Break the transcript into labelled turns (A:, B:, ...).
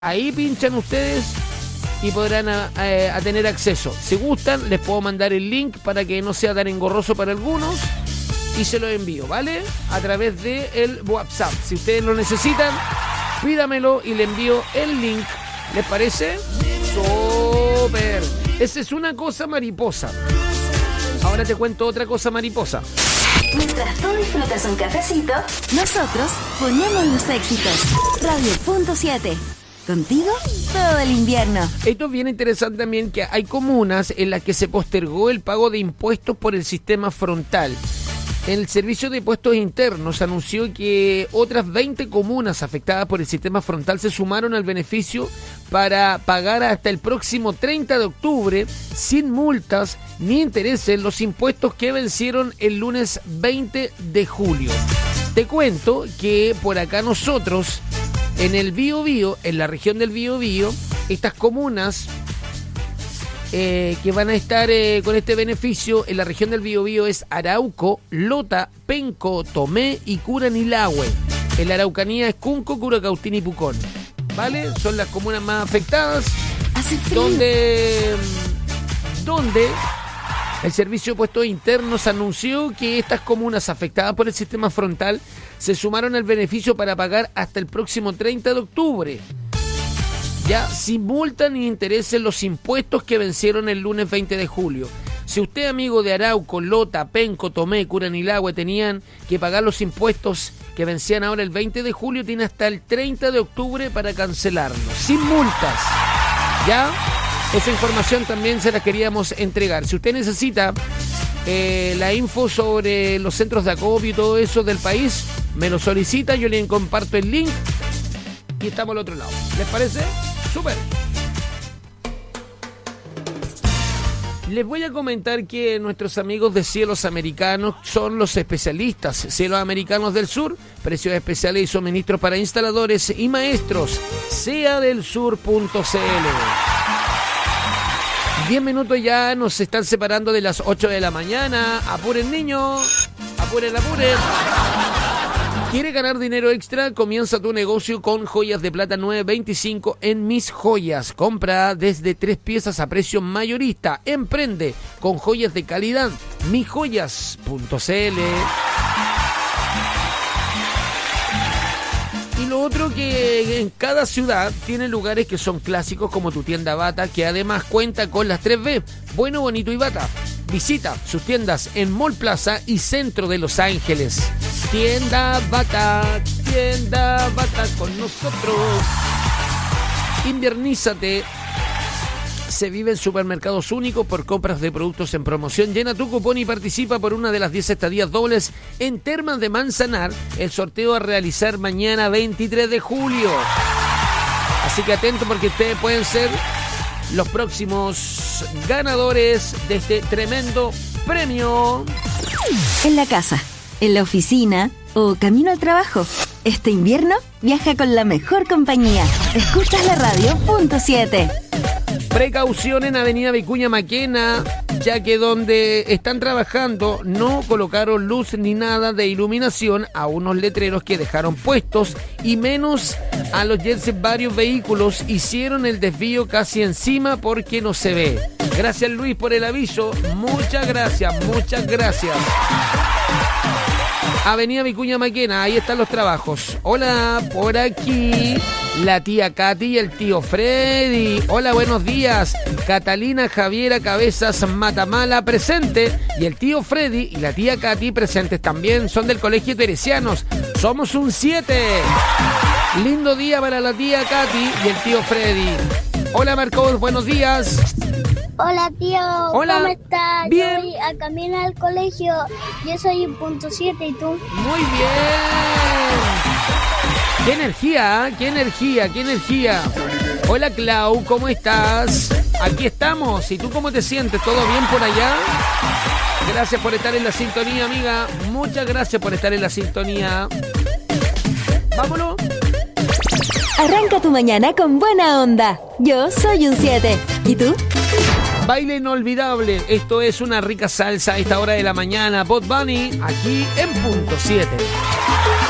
A: Ahí pinchan ustedes y podrán a tener acceso. Si gustan, les puedo mandar el link para que no sea tan engorroso para algunos y se lo envío, ¿vale? A través de el WhatsApp. Si ustedes lo necesitan, pídamelo y le envío el link. ¿Les parece? ¡Súper! Esa es una cosa mariposa. Ahora te cuento otra cosa mariposa.
B: Mientras tú disfrutas un cafecito, nosotros ponemos los éxitos. Radio.7. Contigo todo el invierno.
A: Esto es bien interesante también, que hay comunas en las que se postergó el pago de impuestos por el sistema frontal. El Servicio de Impuestos Internos anunció que otras 20 comunas afectadas por el sistema frontal se sumaron al beneficio para pagar hasta el próximo 30 de octubre sin multas ni intereses los impuestos que vencieron el lunes 20 de julio. Te cuento que por acá nosotros, en el Biobío, en la región del Biobío, estas comunas que van a estar con este beneficio en la región del Biobío es Arauco, Lota, Penco, Tomé y Curanilahue. En la Araucanía es Cunco, Curacautín y Pucón. ¿Vale? Son las comunas más afectadas. Donde el Servicio de Impuestos Internos anunció que estas comunas afectadas por el sistema frontal se sumaron al beneficio para pagar hasta el próximo 30 de octubre. Ya sin multa ni intereses los impuestos que vencieron el lunes 20 de julio. Si usted, amigo de Arauco, Lota, Penco, Tomé, Curanilahue, tenían que pagar los impuestos que vencían ahora el 20 de julio, tiene hasta el 30 de octubre para cancelarlos, sin multas. ¿Ya? Esa información también se la queríamos entregar. Si usted necesita la info sobre los centros de acopio y todo eso del país, me lo solicita, yo le comparto el link y estamos al otro lado. ¿Les parece? ¡Súper! Les voy a comentar que nuestros amigos de Cielos Americanos son los especialistas. Cielos Americanos del Sur, precios especiales y suministros para instaladores y maestros. seadelsur.cl. 10 minutos ya nos están separando de las 8 de la mañana. Apuren, niños. Apuren. ¿Quiere ganar dinero extra? Comienza tu negocio con joyas de plata 925 en Mis Joyas. Compra desde 3 piezas a precio mayorista. Emprende con joyas de calidad. misjoyas.cl. Y lo otro, que en cada ciudad tiene lugares que son clásicos, como tu tienda Bata, que además cuenta con las 3B, bueno, bonito y Bata. Visita sus tiendas en Mall Plaza y Centro de Los Ángeles. Tienda Bata con nosotros. Inviernízate. Se vive en supermercados únicos por compras de productos en promoción. Llena tu cupón y participa por una de las 10 estadías dobles en Termas de Manzanar, el sorteo a realizar mañana 23 de julio. Así que atento, porque ustedes pueden ser los próximos ganadores de este tremendo premio.
B: En la casa, en la oficina o camino al trabajo. Este invierno viaja con la mejor compañía. Escuchas la Radio.7.
A: Precaución en Avenida Vicuña Maquena, ya que donde están trabajando no colocaron luz ni nada de iluminación a unos letreros que dejaron puestos, y menos a los jets. Varios vehículos hicieron el desvío casi encima porque no se ve. Gracias, Luis, por el aviso. Muchas gracias. Avenida Vicuña Maquena, ahí están los trabajos. Hola, por aquí la tía Katy y el tío Freddy. Hola, buenos días. Catalina Javiera Cabezas Matamala presente, y el tío Freddy y la tía Katy presentes también. Son del Colegio Teresianos. Somos un 7. Lindo día para la tía Katy y el tío Freddy. Hola, Marcos, buenos días.
C: Hola, tío.
A: Hola.
C: ¿Cómo estás?
A: Bien.
C: Yo voy a caminar al colegio. Yo soy un punto 7, ¿y tú?
A: Muy bien. ¡Qué energía! ¡Qué energía! Hola, Clau, ¿cómo estás? Aquí estamos. ¿Y tú cómo te sientes? ¿Todo bien por allá? Gracias por estar en la sintonía, amiga. Muchas gracias por estar en la sintonía. Vámonos.
B: Arranca tu mañana con buena onda. Yo soy un 7. ¿Y tú?
A: Baile inolvidable. Esto es una rica salsa a esta hora de la mañana. Bad Bunny, aquí en punto 7.